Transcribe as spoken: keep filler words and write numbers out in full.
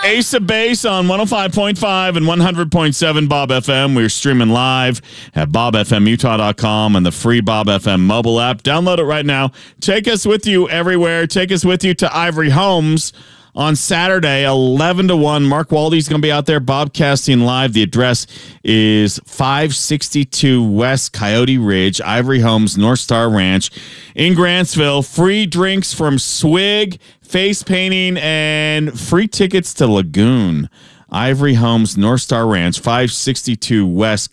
Ace of Base on one oh five point five and one hundred point seven Bob F M. We're streaming live at bob f m utah dot com and the free Bob F M mobile app. Download it right now. Take us with you everywhere. Take us with you to Ivory Homes on Saturday, eleven to one. Mark Waldy's going to be out there bobcasting live. The address is five sixty-two West Coyote Ridge, Ivory Homes, North Star Ranch in Grantsville. Free drinks from Swig, face painting, and free tickets to Lagoon. Ivory Homes, North Star Ranch, five sixty-two West